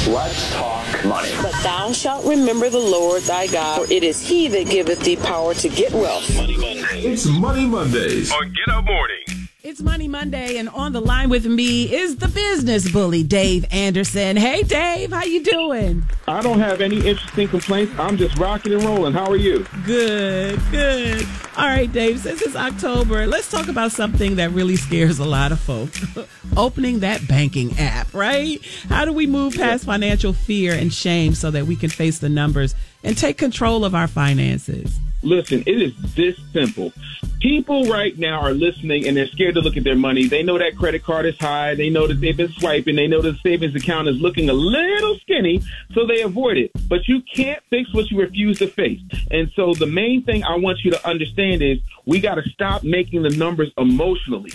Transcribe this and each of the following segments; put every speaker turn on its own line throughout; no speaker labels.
Let's talk money.
But thou shalt remember the Lord thy God, for it is he that giveth thee power to get wealth.
Money Monday.
It's Money Mondays
On Get Up Morning.
It's Money Monday, and on the line with me is the business bully, Dave Anderson. Hey, Dave, how you doing?
I don't have any interesting complaints. I'm just rocking and rolling. How are you?
Good. All right, Dave, since it's October, let's talk about something that really scares a lot of folks. Opening that banking app, right? How do we move past financial fear and shame so that we can face the numbers and take control of our finances?
Listen, it is this simple. People right now are listening and they're scared to look at their money. They know that credit card is high. They know that they've been swiping. They know that the savings account is looking a little skinny, so they avoid it. But you can't fix what you refuse to face. And so the main thing I want you to understand is we got to stop making the numbers emotionally.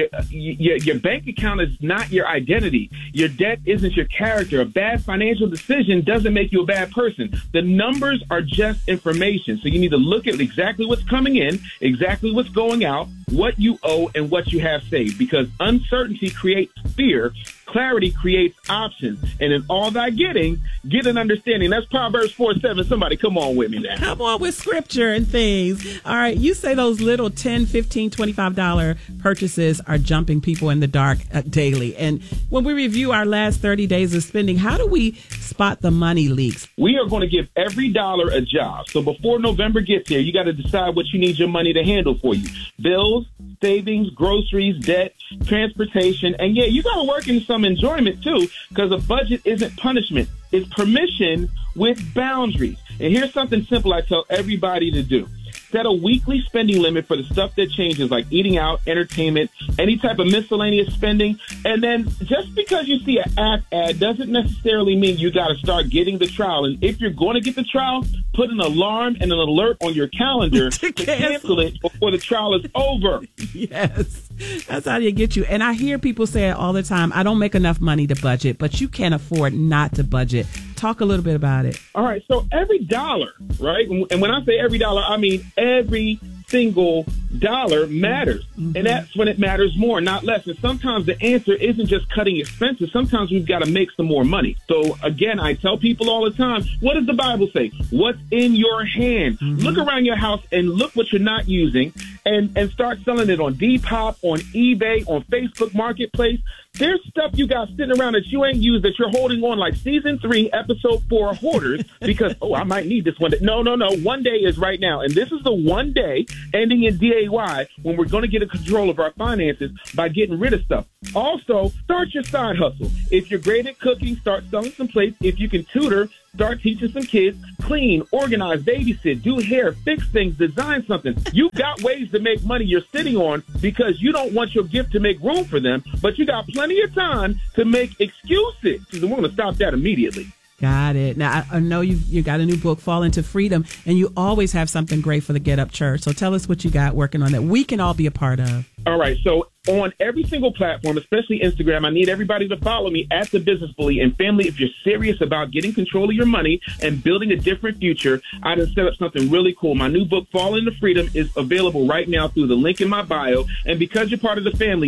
Your bank account is not your identity. Your debt isn't your character. A bad financial decision doesn't make you a bad person. The numbers are just information. So you need to look at exactly what's coming in, exactly what's going out, what you owe, and what you have saved. Because uncertainty creates fear. Clarity creates options. And in all thy getting, get an understanding. That's Proverbs 4:7. Somebody come on with me now.
Come on with scripture and things. All right, you say those little $10, $15, $25 purchases are jumping people in the dark daily. And when we review our last 30 days of spending, how do we spot the money leaks?
We are going to give every dollar a job. So before November gets here, you got to decide what you need your money to handle for you. Bills, savings, groceries, debt, transportation. And yeah, you got to work in some enjoyment too, because a budget isn't punishment. It's permission with boundaries. And here's something simple I tell everybody to do. Set a weekly spending limit for the stuff that changes, like eating out, entertainment, any type of miscellaneous spending. And then just because you see an app ad doesn't necessarily mean you got to start getting the trial. And if you're going to get the trial, put an alarm and an alert on your calendar to cancel it before the trial is over.
Yes, that's how you get you. And I hear people say it all the time. I don't make enough money to budget, but you can't afford not to budget. Talk a little bit about it.
All right. So every dollar, right? And when I say every dollar, I mean every single dollar matters. Mm-hmm. And that's when it matters more, not less. And sometimes the answer isn't just cutting expenses. Sometimes we've got to make some more money. So again, I tell people all the time, what does the Bible say? What's in your hand? Mm-hmm. Look around your house and look what you're not using and start selling it on Depop, on eBay, on Facebook Marketplace. There's stuff you got sitting around that you ain't used that you're holding on like season 3, episode 4 hoarders because, I might need this one day. No. One day is right now. And this is the one day ending in DAY when we're going to get in control of our finances by getting rid of stuff. Also, start your side hustle. If you're great at cooking, start selling some plates. If you can tutor, start teaching some kids, clean, organize, babysit, do hair, fix things, design something. You've got ways to make money you're sitting on because you don't want your gift to make room for them, but you got plenty of time to make excuses. And we're going to stop that immediately.
Got it. Now, I know you got a new book, Fall into Freedom, and you always have something great for the Get Up Church. So tell us what you got working on that we can all be a part of.
All right. So on every single platform, especially Instagram, I need everybody to follow me at The Business Bully. And family, if you're serious about getting control of your money and building a different future, I done set up something really cool. My new book, Fall into Freedom, is available right now through the link in my bio. And because you're part of the family,